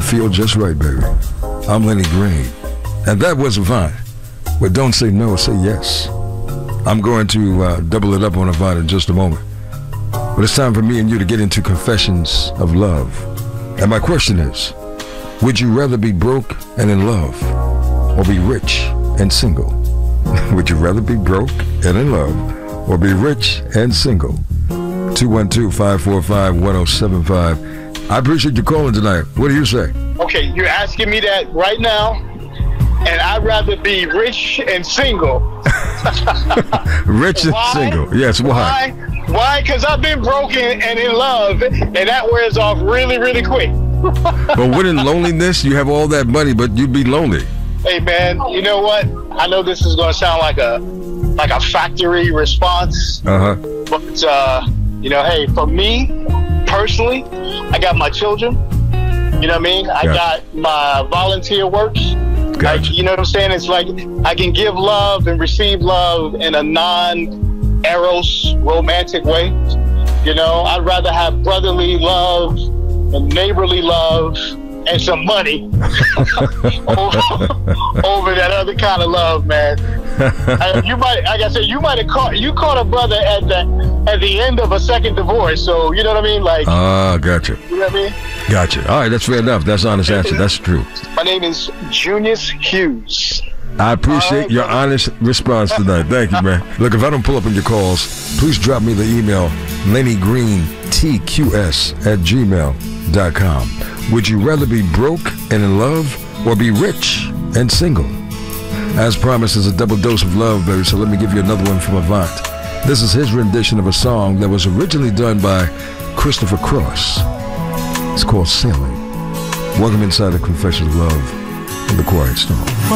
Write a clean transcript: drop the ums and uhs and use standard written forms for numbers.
feel just right, baby. I'm Lenny Green. And that was Avant. But don't say no, say yes. I'm going to double it up on Avant in just a moment. But it's time for me and you to get into confessions of love. And my question is, would you rather be broke and in love or be rich and single? Would you rather be broke and in love or be rich and single? 212-545-1075. I appreciate you calling tonight. What do you say? Okay, you're asking me that right now, and I'd rather be rich and single. Rich and single. Yes, why? Why? Because I've been broken and in love, and that wears off really, really quick. But wouldn't loneliness, you have all that money, but you'd be lonely. Hey, man, you know what? I know this is going to sound like a factory response. Uh-huh. But, you know, hey, for me, personally, I got my children. You know what I mean? I got my volunteer works. Gotcha. Like, you know what I'm saying? It's like I can give love and receive love in a non-eros romantic way. You know, I'd rather have brotherly love and neighborly love and some money over that other kind of love, man. You might, like I said, you might have caught a brother at the end of a second divorce. So you know what I mean, like. Gotcha. You know what I mean? Gotcha. All right, that's fair enough. That's an honest answer. That's true. My name is Junius Hughes. I appreciate your honest response tonight. Thank you, man. Look, if I don't pull up on your calls, please drop me the email, LennyGreenTQS@gmail.com. Would you rather be broke and in love or be rich and single? As promised, is a double dose of love, baby, so let me give you another one from Avant. This is his rendition of a song that was originally done by Christopher Cross. It's called Sailing. Welcome inside the Confessions of Love in the Quiet Storm.